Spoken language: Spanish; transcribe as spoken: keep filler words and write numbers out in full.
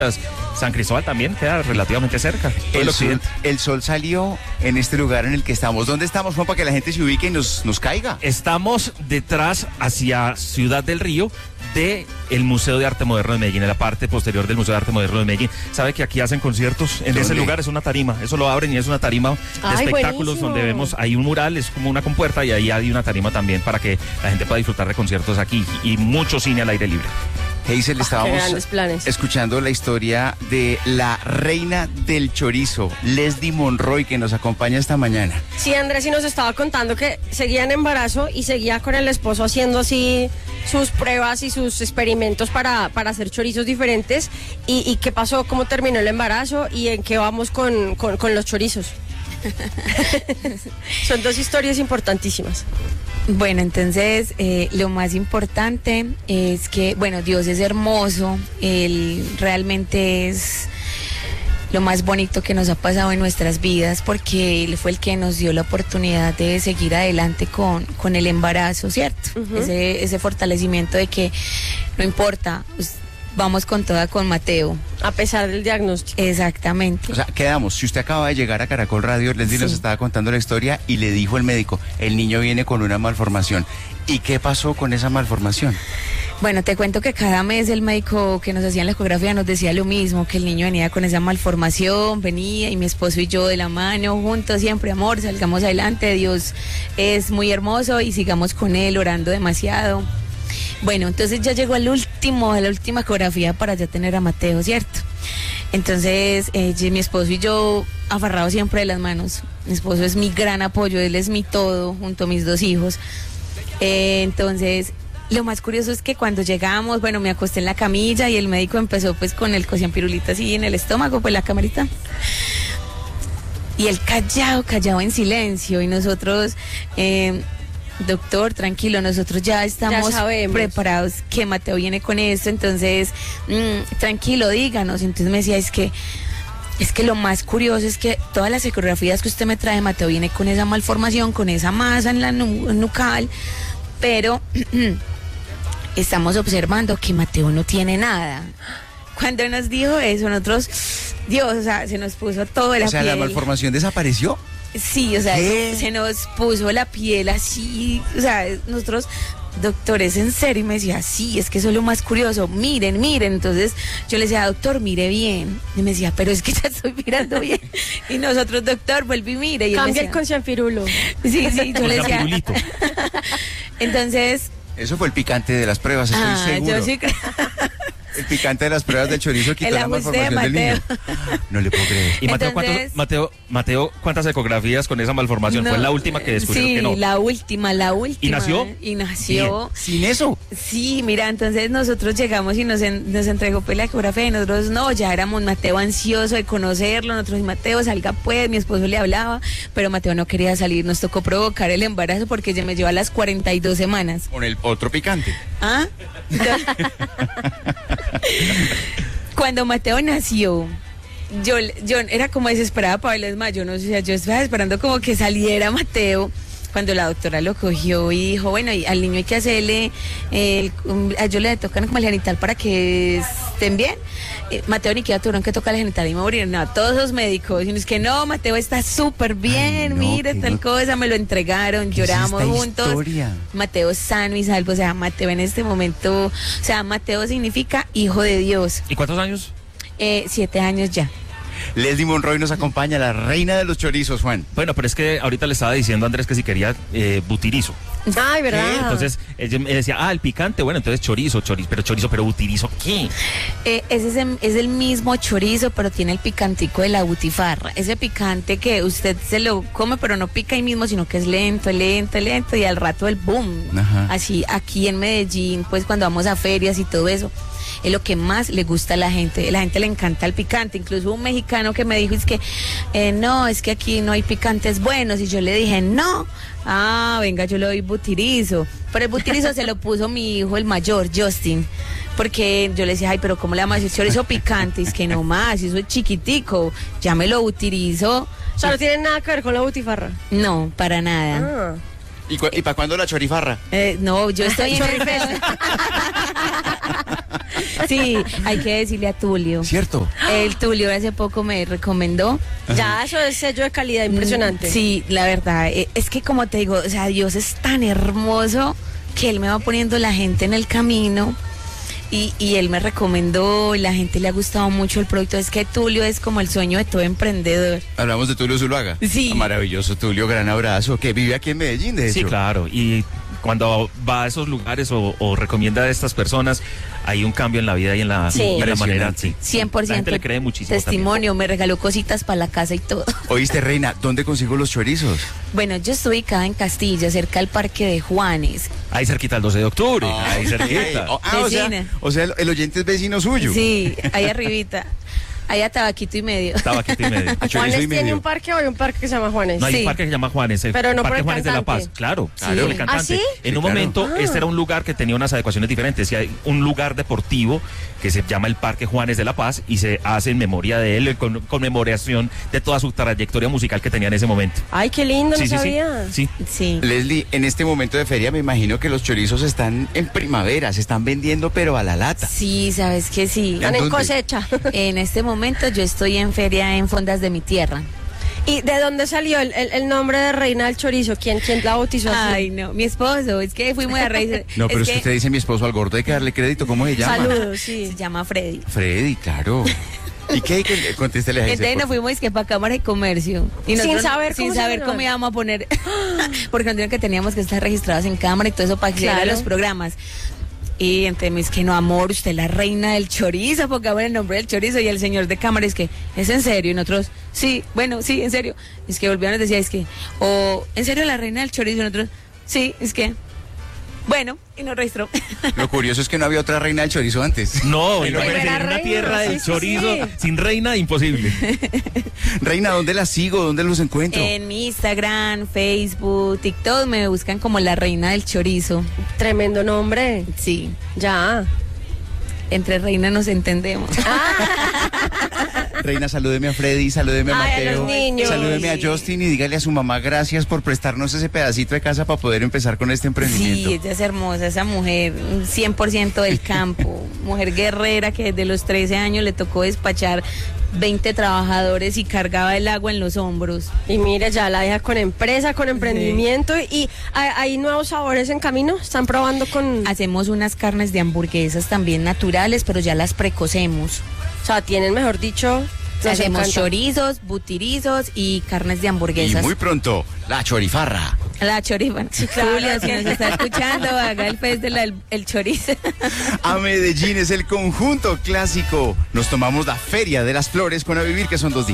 San Cristóbal también queda relativamente cerca. El, el, sol, el sol salió en este lugar en el que estamos. ¿Dónde estamos, Juan, para que la gente se ubique y nos, nos caiga? Estamos detrás, hacia Ciudad del Río, de el Museo de Arte Moderno de Medellín, en la parte posterior del Museo de Arte Moderno de Medellín. ¿Sabe que aquí hacen conciertos? En ¿Dónde? Ese lugar es una tarima, eso lo abren y es una tarima de Ay, espectáculos buenísimo. donde vemos, hay un mural, es como una compuerta y ahí hay una tarima también para que la gente pueda disfrutar de conciertos aquí y mucho cine al aire libre. Hazel, Ah, estábamos qué grandes planes. escuchando la historia de la reina del chorizo, Leslie Monroy, que nos acompaña esta mañana. Sí, Andrés, y nos estaba contando que seguía en embarazo y seguía con el esposo haciendo así sus pruebas y sus experimentos para, para hacer chorizos diferentes. Y, y qué pasó, cómo terminó el embarazo y en qué vamos con, con, con los chorizos. Son dos historias importantísimas. Bueno, entonces eh, lo más importante es que, bueno, Dios es hermoso, Él realmente es lo más bonito que nos ha pasado en nuestras vidas porque Él fue el que nos dio la oportunidad de seguir adelante con, con el embarazo, ¿cierto? Uh-huh. Ese, ese fortalecimiento de que no importa, pues, vamos con toda con Mateo. A pesar del diagnóstico. Exactamente. O sea, quedamos. Si usted acaba de llegar a Caracol Radio, Leslie sí. nos estaba contando la historia y le dijo el médico, el niño viene con una malformación. ¿Y qué pasó con esa malformación? Bueno, te cuento que cada mes el médico que nos hacía la ecografía nos decía lo mismo, que el niño venía con esa malformación, venía y mi esposo y yo de la mano, juntos siempre, amor, salgamos adelante, Dios es muy hermoso y sigamos con él orando demasiado. Bueno, entonces ya llegó al último, a la última ecografía para ya tener a Mateo, ¿cierto? Entonces, eh, mi esposo y yo aferrados siempre de las manos. Mi esposo es mi gran apoyo, él es mi todo, junto a mis dos hijos. Eh, entonces, lo más curioso es que cuando llegamos, bueno, me acosté en la camilla y el médico empezó pues con el cosían pirulita así en el estómago, pues la camarita. Y él callado, callado en silencio y nosotros... Eh, doctor, tranquilo, nosotros ya estamos ya preparados que Mateo viene con esto, entonces, mmm, tranquilo, díganos. Entonces me decía, es que, es que lo más curioso es que todas las ecografías que usted me trae, Mateo viene con esa malformación, con esa masa en la nu- nucal, pero estamos observando que Mateo no tiene nada. Cuando nos dijo eso, nosotros, Dios, o sea, se nos puso todo la O sea, piel. ¿la malformación desapareció? Sí, o sea, ¿Qué? se nos puso la piel así, o sea, nosotros, doctores, en serio, y me decía, sí, es que eso es lo más curioso, miren, miren, entonces yo le decía, doctor, mire bien, y me decía, pero es que ya estoy mirando bien, y nosotros, doctor, vuelve y mire, y él Cambia decía, el concianfirulo. sí, sí, yo le decía, Pirulito. entonces, Eso fue el picante de las pruebas, estoy ah, seguro. yo sí creo. El picante de las pruebas del chorizo quitó El la ajuste de malformación del niño. Mateo. No le puedo creer. Y Mateo, Entonces- ¿cuántos, Mateo, Mateo, ¿cuántas ecografías con esa malformación? No, Fue la última que descubrieron sí, que no. la última, la última. nació? Y nació. Sin eso. Sí, mira, entonces nosotros llegamos y nos, en- nos entregó pues la ecografía y nosotros no, ya éramos Mateo ansioso de conocerlo, nosotros Mateo salga pues, mi esposo le hablaba, pero Mateo no quería salir, nos tocó provocar el embarazo porque ya me lleva las cuarenta y dos semanas. Con el otro picante. ¿Ah? Cuando Mateo nació, yo, yo era como desesperada para verlo, es más, yo no sé, yo estaba esperando como que saliera Mateo. Cuando la doctora lo cogió y dijo, bueno, y al niño hay que hacerle, eh, el- a ellos le tocan como el genital para que estén bien. Eh, Mateo ni siquiera tuvieron que tocar el genital y morir, no, todos los médicos, y es que no, Mateo está súper bien, Ay, no, mire, que tal no- cosa, me lo entregaron, ¿Qué es lloramos esta juntos. historia? Mateo sano y salvo, o sea, Mateo en este momento, o sea, Mateo significa hijo de Dios. ¿Y cuántos años? Eh, siete años ya. Leslie Monroy nos acompaña, la reina de los chorizos, Juan. Bueno, pero es que ahorita le estaba diciendo a Andrés que si quería eh, butirizo. Ay, ¿verdad? ¿Qué? Entonces, ella me decía, ah, el picante, bueno, entonces chorizo, chorizo, pero chorizo, pero butirizo, ¿qué? Eh, ese es el, es el mismo chorizo, pero tiene el picantico de la butifarra. Ese picante que usted se lo come, pero no pica ahí mismo, sino que es lento, lento, lento, y al rato el boom. Ajá. Así, aquí en Medellín, pues cuando vamos a ferias y todo eso, es lo que más le gusta a la gente. A la gente le encanta el picante. Incluso un mexicano que me dijo, es que, eh, no, es que aquí no hay picantes buenos. Y yo le dije, no. Ah, venga, yo le doy butirizo. Pero el butirizo se lo puso mi hijo, el mayor, Justin. Porque yo le decía, ay, pero ¿cómo le vamos a decir chorizo picante? Es que no más, eso es chiquitico. Ya me lo butirizo. O sea, no tiene nada que ver con la butifarra. No, para nada. Ah. ¿Y, cu- y para cuándo la chorifarra? Eh, no, yo estoy en Sí, hay que decirle a Tulio. ¿Cierto? El Tulio hace poco me recomendó. Ya, eso es sello de calidad impresionante. Sí, la verdad, eh, es que como te digo, o sea, Dios es tan hermoso que Él me va poniendo la gente en el camino. Y, y él me recomendó, y la gente le ha gustado mucho el producto. Es que Tulio es como el sueño de todo emprendedor. Hablamos de Tulio Zuluaga. Sí. Ah, maravilloso, Tulio, gran abrazo. Que vive aquí en Medellín, de hecho. Sí, claro. Y cuando va a esos lugares o, o recomienda a estas personas, hay un cambio en la vida y en la, Sí. en la manera. Sí. cien por ciento. La gente le cree muchísimo. Testimonio, me regaló cositas para la casa y todo. Oíste, Reina, ¿dónde consigo los chorizos? Bueno, yo estoy ubicada en Castilla, cerca del Parque de Juanes. También. Ahí cerquita el doce de octubre. ahí cerquita. Oh, ah, o sea, Vecina. o sea, el, el oyente es vecino suyo. Sí, ahí arribita. Ahí a tabaquito y medio. Tabaquito y medio. A chorizo ¿Juanes y tiene medio. un parque o hay un parque que se llama Juanes? No, hay Sí. un parque que se llama Juanes, el Pero no por Parque el Juanes de la cantante. Paz, claro, Claro. por el cantante. ¿Ah, sí? En Sí, un claro. momento, Ah. este era un lugar que tenía unas adecuaciones diferentes. Y hay un lugar deportivo que se llama el Parque Juanes de la Paz y se hace en memoria de él, en con- conmemoración de toda su trayectoria musical que tenía en ese momento. Ay, qué lindo, Sí, no sí, sí, sabía. sí. Sí. Leslie, en este momento de feria me imagino que los chorizos están en primavera, se están vendiendo pero a la lata. Sí, sabes que sí. Están en dónde? cosecha. En este momento yo estoy en feria en Fondas de mi tierra. ¿Y de dónde salió el, el- el nombre de Reina del Chorizo? ¿Quién, quién la bautizó así? Ay, no, mi esposo, es que fui muy a raíz. No, pero es que que usted dice mi esposo al gordo, hay que darle crédito, ¿cómo se llama? Saludos, sí. se llama Freddy. Freddy, claro. ¿Y qué hay que contéstele a ese? Entonces nos por- fuimos que para Cámara de Comercio. Y Sin nosotros- saber sin cómo se saber llama. cómo íbamos a poner. Porque nos dijeron que teníamos que estar registrados en Cámara y todo eso para acceder a Claro. los programas. Y entonces me dice que no, amor, usted es la reina del chorizo, porque ahora el nombre del chorizo. Y el señor de Cámara es que, ¿es en serio? Y nosotros, sí, bueno, sí, en serio. Es que volvieron y nos decía, es que, o, ¿en serio la reina del chorizo? Y nosotros, sí, es que, bueno, y nos registró. Lo curioso es que no había otra reina del chorizo antes. No, Pero imagínate, era en una reina, tierra sí, del sí, chorizo, sí. sin reina, imposible. Reina, ¿dónde la sigo? ¿Dónde los encuentro? En mi Instagram, Facebook, TikTok me buscan como la reina del chorizo. Tremendo nombre. Sí, Ya. entre reinas nos entendemos. Reina, salúdeme a Freddy, salúdeme a Ay, a Mateo, los niños. salúdeme a Justin y dígale a su mamá gracias por prestarnos ese pedacito de casa para poder empezar con este emprendimiento. Sí, ella es hermosa, esa mujer, un cien por ciento del campo, mujer guerrera que desde los trece años le tocó despachar veinte trabajadores y cargaba el agua en los hombros. Y mire, ya la deja con empresa, con emprendimiento. ¿Y hay, hay nuevos sabores en camino? ¿Están probando con...? Hacemos unas carnes de hamburguesas también naturales, pero ya las precocemos. O sea, tienen, mejor dicho... nos Hacemos encanta. chorizos, butirizos y carnes de Y hamburguesas. muy pronto, la chorifarra. La chorizo. claro, Julio, si que- nos está escuchando, haga el pez del el, el chorizo. A Medellín es el conjunto clásico. Nos tomamos la Feria de las Flores con A Vivir, que son dos días.